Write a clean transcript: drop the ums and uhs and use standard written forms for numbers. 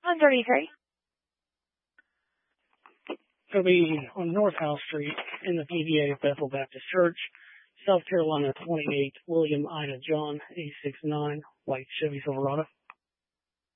133. It'll be on North House Street in the PVA of Bethel Baptist Church, South Carolina 28, William Ida John, 869, white Chevy Silverado.